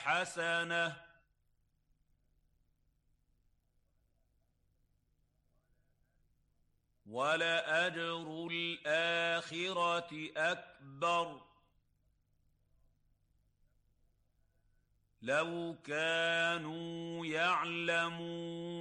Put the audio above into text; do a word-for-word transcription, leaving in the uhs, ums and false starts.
حَسَنَةٌ وَلَأَجْرُ الْآخِرَةِ أَكْبَرُ ۚ لَوْ كَانُوا يَعْلَمُونَ